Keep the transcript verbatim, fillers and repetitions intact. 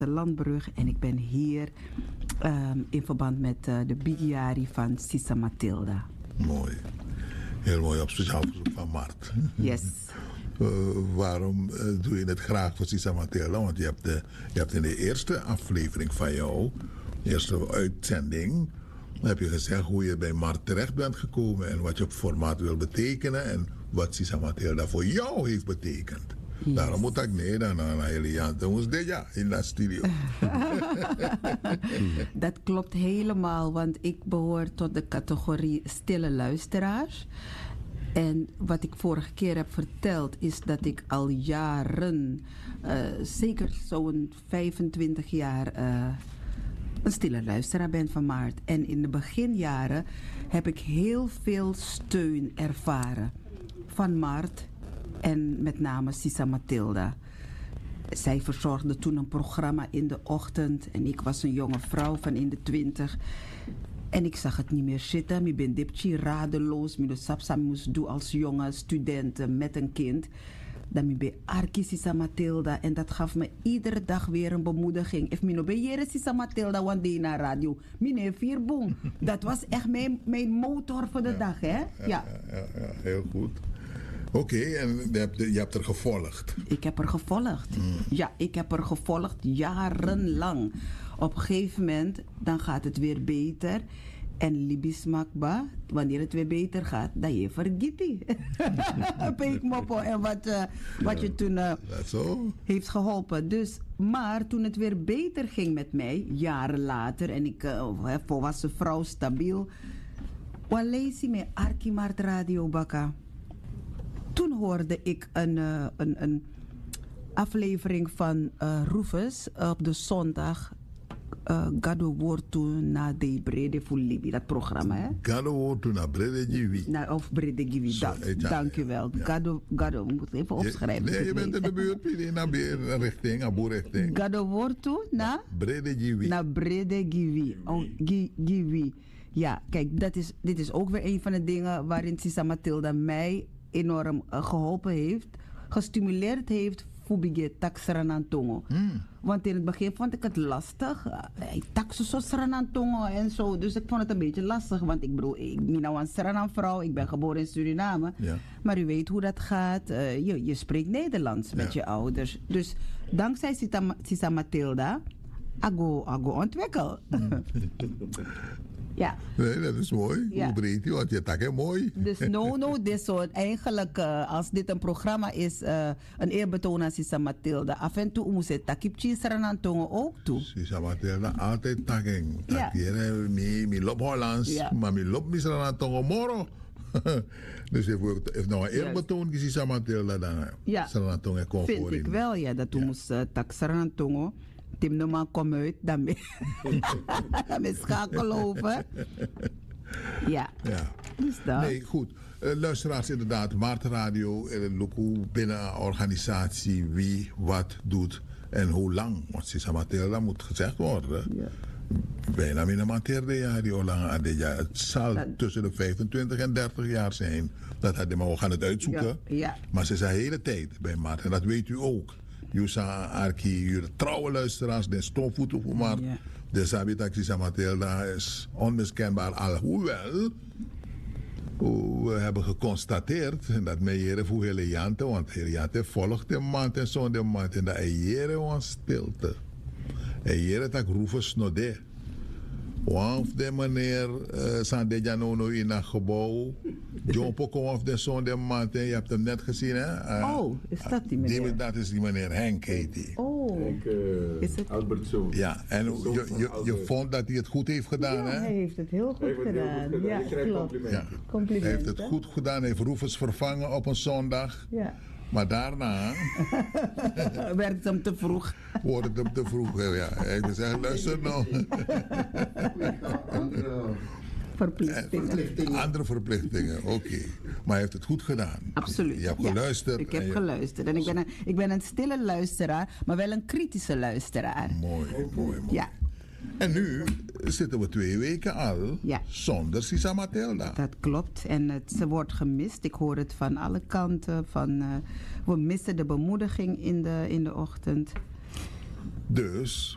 Landbrug en ik ben hier um, in verband met uh, de Bigiari van Sisa Matilda. Mooi. Heel mooi, op speciaal verzoek van Mart. Yes. Uh, waarom uh, doe je het graag voor Sisa Matilda? Want je hebt, de, je hebt in de eerste aflevering van jou, de eerste uitzending, heb je gezegd hoe je bij Mart terecht bent gekomen en wat je op formaat wil betekenen en wat Sisa Matilda voor jou heeft betekend. Yes. Daarom moet ik nee dan naar Eliane. Toen was dit ja in de studio. Dat klopt helemaal, want ik behoor tot de categorie stille luisteraars. En wat ik vorige keer heb verteld is dat ik al jaren, uh, zeker zo'n vijfentwintig jaar, uh, een stille luisteraar ben van Maart. En in de beginjaren heb ik heel veel steun ervaren van Maart. En met name Sisa Matilda. Zij verzorgde toen een programma in de ochtend. En ik was een jonge vrouw van in de twintig. En ik zag het niet meer zitten. Ik ben dipchi radeloos. Ik moest doen als jonge student met een kind. Dan ben ik Arki Sisa Matilda. En dat gaf me iedere dag weer een bemoediging. If ik ben hier Sisa Matilda one day naar radio. Meneer Vierboom. Dat was echt mijn, mijn motor voor de ja, dag. Hè? Ja, ja. Ja, ja, ja, heel goed. Oké, okay, en je hebt, je hebt er gevolgd? Ik heb er gevolgd. Mm. Ja, ik heb er gevolgd jarenlang. Op een gegeven moment, dan gaat het weer beter. En Libis Makba, wanneer het weer beter gaat, dan je vergiet Peekmoppo en wat, uh, wat je toen uh, heeft geholpen. Dus, maar toen het weer beter ging met mij, jaren later, en ik uh, volwassen vrouw, stabiel, walesi me Arkimart Radio Baka. Toen hoorde ik een, uh, een, een aflevering van uh, Rufus op de zondag. Uh, Gado Wortu na de Brede voor Libi, dat programma, hè? Gado Wortu na Brede Givi. Na, of Brede Givi, dank, ja, dank u wel. Ja. Gado, Gado, we moeten even opschrijven. Je, nee, je bent in de buurt, naar de richting, naar richting. Gado Wortu na? Brede Givi. Na Brede Givi. Oh, Givi. Ja, kijk, dat is, dit is ook weer een van de dingen waarin Sisa Matilda mij enorm uh, geholpen heeft, gestimuleerd heeft voor bige taxeranantongo. Mm. Want in het begin vond ik het lastig. Ik taxen zo sranantongo en zo. Dus ik vond het een beetje lastig. Want ik bedoel, ik ben nou een srananvrouw. Ik ben geboren in Suriname. Ja. Maar u weet hoe dat gaat. Uh, je, je spreekt Nederlands met ja. je ouders. Dus dankzij Sisa, Sisa Matilda, ago, ago ontwikkel. Mm. Ja. Nee, dat is mooi. Ja. Hoe breed je, want je tak is mooi. Dus no, no, dit soort. Eigenlijk, uh, als dit een programma is, uh, een eerbetoon aan Sisa Matilda. Af en toe moet je takipchi saranantongo ook toe. Sisa Matilda altijd taking. Takjere, mi, mi lop Hollands, ja. maar mi lop mi saranantongo moro. Dus heeft nou een eerbetoon aan Sisa Matilda dan. Ja, saranantongo kon vind ik wel, ja. Dat toen ja. moest uh, tak saranantongo. Tim de man kom uit, dan ben je schakel over. Ja. ja. Dus dat. Nee, goed. Uh, luisteraars, inderdaad, Maart Radio, uh, binnen een organisatie, wie wat doet en hoe lang. Want Sisa Matilda moet gezegd worden. Ja. Bijna min een mateerde jaar, die lang jaar. Het zal dat, tussen de vijfentwintig en dertig jaar zijn. Dat had, maar we gaan het uitzoeken. Ja, ja. Maar ze is de hele tijd bij Maart en dat weet u ook. Jusa Arki, jullie trouwe luisteraars, de stofvoeten voor maar. Yeah. De Sabita Sisa Matilda is onmiskenbaar, alhoewel we hebben geconstateerd dat mij hier voor Heliante, want Heliante volgt de maand en zo'n de maand en dat hier was stilte. En hier dat Rufus Snode. Of de meneer uh, Sande Janono in het gebouw. John Poko of de zoon de maand. Je hebt hem net gezien, hè? Uh, oh, is dat die meneer? Die, dat is die meneer Henk, heet die. Oh, Henk uh, is het? Albert Zoon. Ja, en je, je, je vond dat hij het goed heeft gedaan, ja, hè? hij heeft het heel goed gedaan. Heel goed gedaan. Ja, je krijgt complimenten. Ja. Complimenten. Hij heeft het goed gedaan. Hij heeft Rufus vervangen op een zondag. Ja. Maar daarna werd het hem te vroeg. Wordt het hem te vroeg, ja. Hij zei, luister nou. Andere verplichtingen. Andere verplichtingen, oké. Okay. Maar hij heeft het goed gedaan. Absoluut. Je hebt geluisterd. Ja, ik heb en je... geluisterd. En ik ben, een, ik ben een stille luisteraar, maar wel een kritische luisteraar. Mooi, mooi, mooi. Ja. En nu zitten we twee weken al ja. zonder Sisa Matilda. Dat klopt. En het, ze wordt gemist. Ik hoor het van alle kanten. Van, uh, we missen de bemoediging in de, in de ochtend. Dus